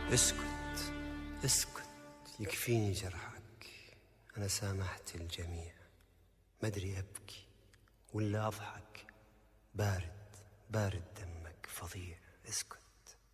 اسكت اسكت، يكفيني جرحك، أنا سامحت الجميع. ما أدري أبكي ولا أضحك، بارد بارد دمك فظيع. اسكت.